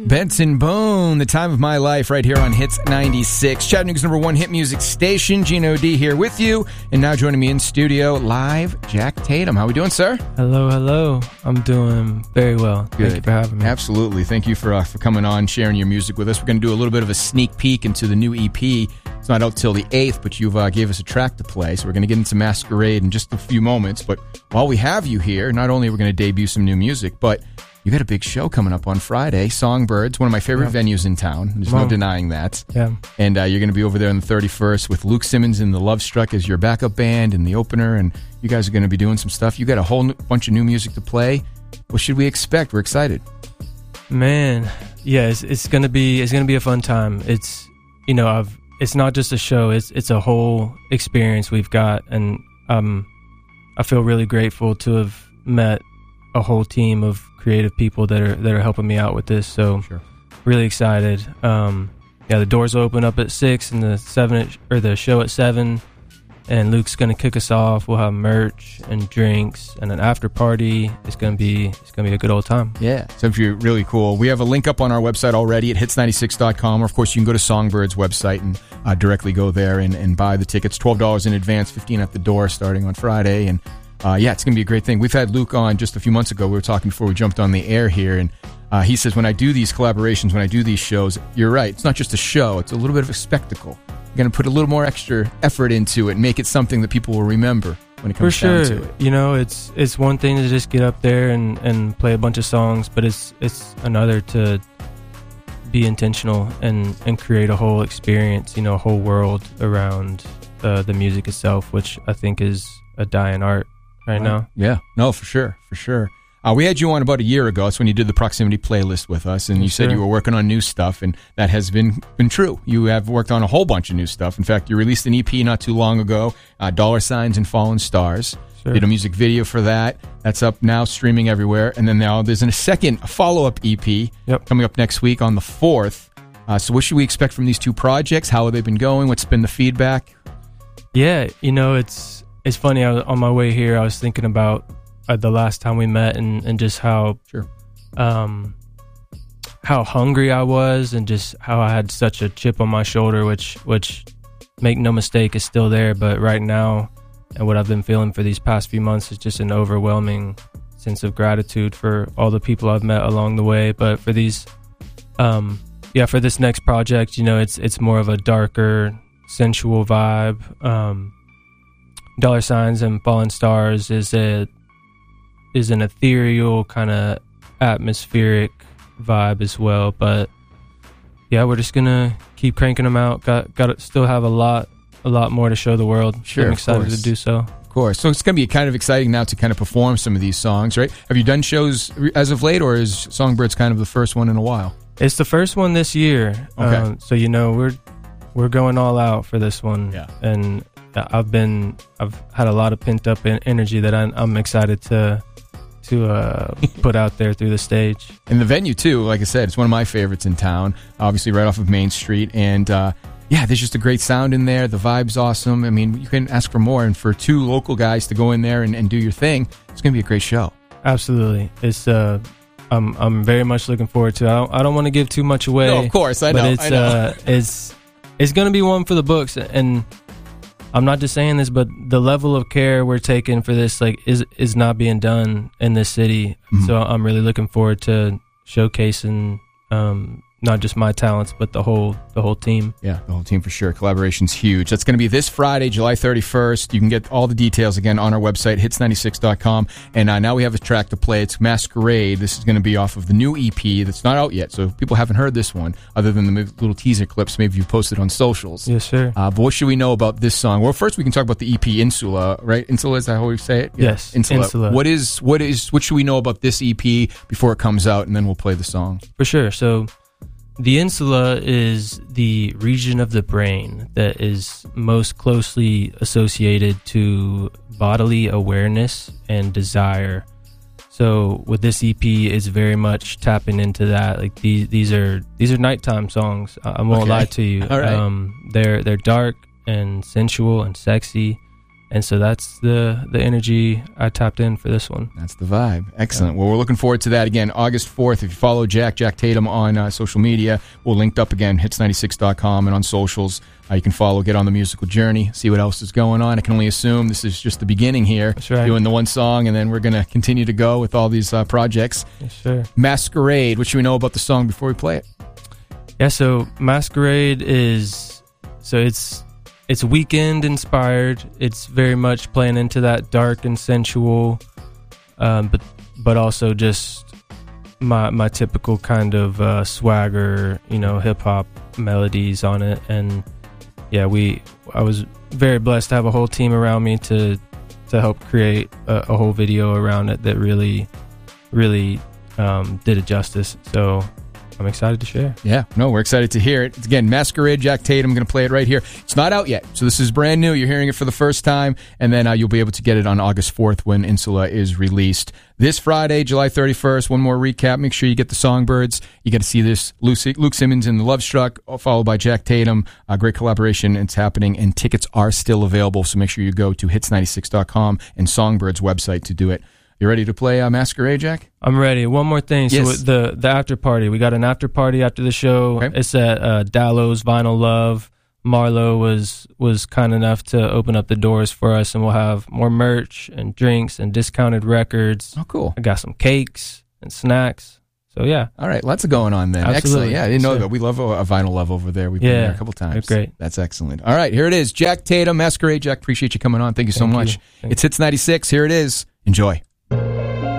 Benson Boone, The Time of My Life, right here on Hits 96. Chattanooga's #1 hit music station. Gino D here with you. And now joining me in studio live, Jack Tatum. How we doing, sir? Hello. I'm doing very well. Good. Thank you for having me. Absolutely. Thank you for coming on, sharing your music with us. We're going to do a little bit of a sneak peek into the new EP. It's not out till the 8th, but you've gave us a track to play. So we're going to get into Masquerade in just a few moments. But while we have you here, not only are we going to debut some new music, but you got a big show coming up on Friday, Songbirds, one of my favorite venues in town. There's no denying that. Yeah. And you're going to be over there on the 31st with Luke Simmons and the Love Struck as your backup band and the opener, and you guys are going to be doing some stuff. You got a whole bunch of new music to play. What should we expect? We're excited. Man, yeah, it's going to be a fun time. It's it's not just a show, it's a whole experience we've got, and I feel really grateful to have met a whole team of creative people that are helping me out with this. So really excited. The doors open up at 6 and the show at 7, and Luke's gonna kick us off. We'll have merch and drinks and an after party. It's gonna be a good old time. Yeah, so if you're really cool. We have a link up on our website already at hits96.com, or of course you can go to Songbirds website and directly go there and buy the tickets. $12 in advance, $15 at the door starting on Friday. And it's going to be a great thing. We've had Luke on just a few months ago. We were talking before we jumped on the air here, and he says, when I do these collaborations, when I do these shows, you're right. It's not just a show. It's a little bit of a spectacle. You're going to put a little more extra effort into it and make it something that people will remember when it comes down to it. It's one thing to just get up there and play a bunch of songs, but it's another to be intentional and create a whole experience, a whole world around the music itself, which I think is a dying art right now. Yeah, no, for sure. We had you on about a year ago. That's when you did the Proximity playlist with us, and you said you were working on new stuff, and that has been true. You have worked on a whole bunch of new stuff. In fact, you released an EP not too long ago, Dollar Signs and Fallen Stars. Sure. Did a music video for that. That's up now, streaming everywhere. And then now there's a follow-up EP coming up next week on the 4th. So what should we expect from these two projects? How have they been going? What's been the feedback? Yeah, it's funny. On my way here, I was thinking about the last time we met and just how hungry I was, and just how I had such a chip on my shoulder, which make no mistake is still there. But right now, and what I've been feeling for these past few months is just an overwhelming sense of gratitude for all the people I've met along the way. But for these, for this next project, it's more of a darker, sensual vibe. Dollar Signs and Fallen Stars is an ethereal kind of atmospheric vibe as well. But yeah, we're just gonna keep cranking them out. Got to still have a lot more to show the world. Sure, I'm excited to do so. Of course. So it's gonna be kind of exciting now to kind of perform some of these songs, right? Have you done shows as of late, or is Songbirds kind of the first one in a while? It's the first one this year. Okay. So we're going all out for this one. Yeah. And I've had a lot of pent up energy that I'm excited to put out there through the stage. And the venue too, like I said, it's one of my favorites in town, obviously right off of Main Street. And there's just a great sound in there. The vibe's awesome. I mean, you couldn't ask for more. And for two local guys to go in there and do your thing, it's going to be a great show. Absolutely. It's I'm very much looking forward to it. I don't want to give too much away. No, of course, I know. It's going to be one for the books, and I'm not just saying this, but the level of care we're taking for this is not being done in this city. Mm-hmm. So I'm really looking forward to showcasing not just my talents, but the whole team. Yeah, the whole team for sure. Collaboration's huge. That's going to be this Friday, July 31st. You can get all the details again on our website, hits96.com. And now we have a track to play. It's Masquerade. This is going to be off of the new EP that's not out yet. So if people haven't heard this one, other than the little teaser clips, maybe you posted on socials. Yes, sir. But what should we know about this song? Well, first we can talk about the EP Insula, right? Insula, is that how we say it? Yeah. Yes, Insula. What should we know about this EP before it comes out, and then we'll play the song? For sure. So the insula is the region of the brain that is most closely associated to bodily awareness and desire. So with this EP, it's very much tapping into that. Like these are nighttime songs. I won't lie to you. All right. They're dark and sensual and sexy, And so that's the energy I tapped in for this one. That's the vibe. Excellent. Well, we're looking forward to that. Again, August 4th. If you follow Jack Tatum on social media, we're linked up again, hits96.com, and on socials. You can follow, get on the musical journey, see what else is going on. I can only assume this is just the beginning here. That's right. Doing the one song, and then we're going to continue to go with all these projects. Yes, sir. Masquerade. What should we know about the song before we play it? Yeah, so Masquerade is... So it's Weeknd inspired. It's very much playing into that dark and sensual, but also just my typical kind of swagger, hip hop melodies on it. And yeah, I was very blessed to have a whole team around me to help create a whole video around it that really did it justice. So I'm excited to share. Yeah, no, we're excited to hear it. Again, Masquerade, Jack Tatum. I'm going to play it right here. It's not out yet, so this is brand new. You're hearing it for the first time, and then you'll be able to get it on August 4th when Insula is released. This Friday, July 31st, one more recap. Make sure you get the Songbirds. You get to see this Luke Simmons in the Love Struck, followed by Jack Tatum. A great collaboration. It's happening, and tickets are still available, so make sure you go to hits96.com and Songbirds website to do it. You ready to play Masquerade, Jack? I'm ready. One more thing. Yes. So the after party, we got an after party after the show. Okay. It's at Dallo's Vinyl Love. Marlo was kind enough to open up the doors for us, and we'll have more merch and drinks and discounted records. Oh, cool. I got some cakes and snacks. So, yeah. All right, lots going on then. Absolutely. Excellent. Yeah, I didn't know that. We love a Vinyl Love over there. We've been there a couple times. They're great. That's excellent. All right, here it is. Jack Tatum, Masquerade. Jack, appreciate you coming on. Thank you so much. Thank It's Hits 96. Here it is. Enjoy.